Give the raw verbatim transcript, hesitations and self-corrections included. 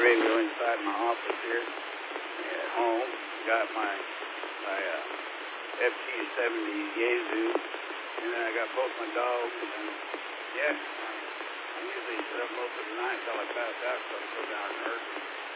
radio inside my office here at home. Got my my uh, F T seventy Yaesu, and then I got both my dogs. And yeah, I'm usually up most of the night until I pass out, so I'm so darn hurt.